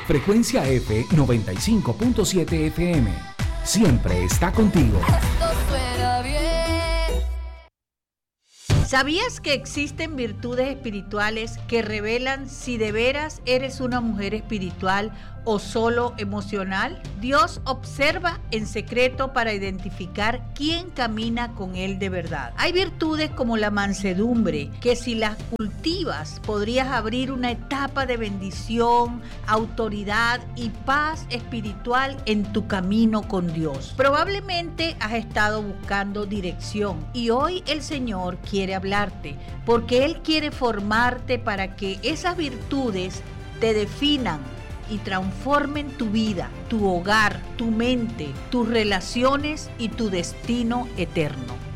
Frecuencia F 95.7 FM. Siempre está contigo. Esto suena bien. ¿Sabías que existen virtudes espirituales que revelan si de veras eres una mujer espiritual o solo emocional? Dios observa en secreto para identificar quién camina con Él de verdad. Hay virtudes como la mansedumbre, que si las cultivas podrías abrir una etapa de bendición, autoridad y paz espiritual en tu camino con Dios. Probablemente has estado buscando dirección y hoy el Señor quiere hablarte porque Él quiere formarte para que esas virtudes te definan y transformen tu vida, tu hogar, tu mente, tus relaciones y tu destino eterno.